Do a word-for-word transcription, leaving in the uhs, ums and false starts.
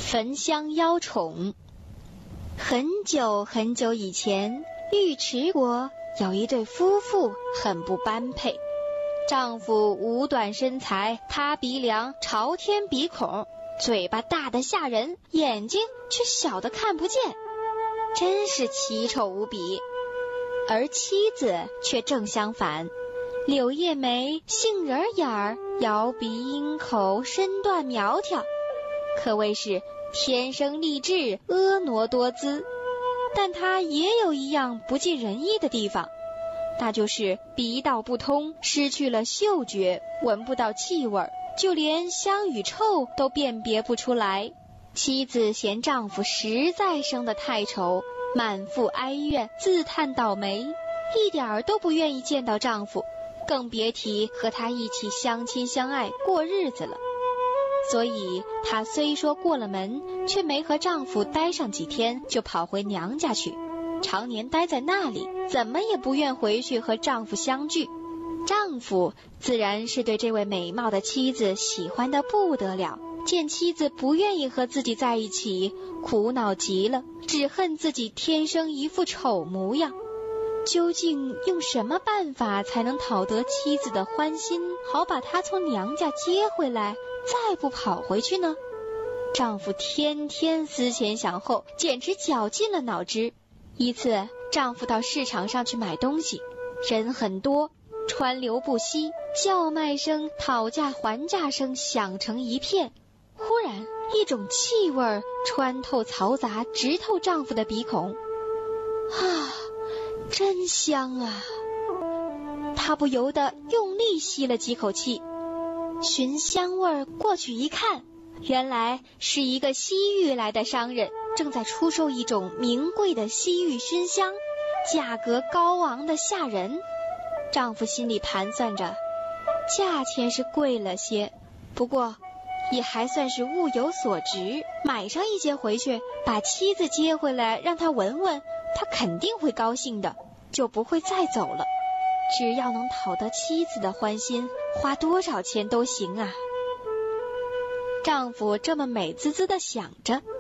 焚香邀宠。很久很久以前，尉迟国有一对夫妇很不般配，丈夫五短身材，塌鼻梁，朝天鼻孔，嘴巴大得吓人，眼睛却小得看不见，真是奇丑无比。而妻子却正相反，柳叶眉，杏仁眼儿，摇鼻鹰口，身段苗条，可谓是天生丽质，婀娜多姿。但她也有一样不尽人意的地方，那就是鼻道不通，失去了嗅觉，闻不到气味，就连香与臭都辨别不出来。妻子嫌丈夫实在生得太丑，满腹哀怨，自叹倒霉，一点儿都不愿意见到丈夫，更别提和他一起相亲相爱过日子了。所以她虽说过了门，却没和丈夫待上几天，就跑回娘家去，常年待在那里，怎么也不愿回去和丈夫相聚。丈夫自然是对这位美貌的妻子喜欢得不得了，见妻子不愿意和自己在一起，苦恼极了，只恨自己天生一副丑模样。究竟用什么办法才能讨得妻子的欢心，好把她从娘家接回来，再不跑回去呢？丈夫天天思前想后，简直绞尽了脑汁。一次，丈夫到市场上去买东西，人很多，川流不息，叫卖声、讨价还价声响成一片。忽然，一种气味穿透嘈杂，直透丈夫的鼻孔。啊，真香啊！他不由得用力吸了几口气，寻香味过去一看，原来是一个西域来的商人正在出售一种名贵的西域熏香，价格高昂的吓人。丈夫心里盘算着，价钱是贵了些，不过也还算是物有所值，买上一些回去，把妻子接回来让她闻闻，她肯定会高兴的，就不会再走了。只要能讨得妻子的欢心，花多少钱都行啊。丈夫这么美滋滋地想着，